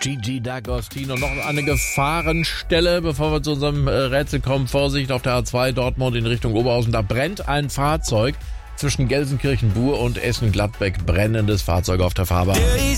Gigi D'Agostino. Noch eine Gefahrenstelle, bevor wir zu unserem Rätsel kommen. Vorsicht auf der A2 Dortmund in Richtung Oberhausen. Da brennt ein Fahrzeug zwischen Gelsenkirchen-Buhr und Essen-Gladbeck. Brennendes Fahrzeug auf der Fahrbahn.